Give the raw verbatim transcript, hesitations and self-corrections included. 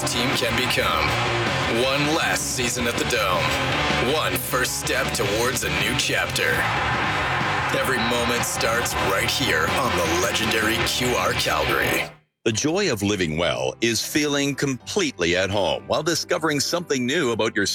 this team can become. One last season at the Dome. One first step towards a new chapter. Every moment starts right here on the legendary Q R Calgary. The joy of living well is feeling completely at home while discovering something new about your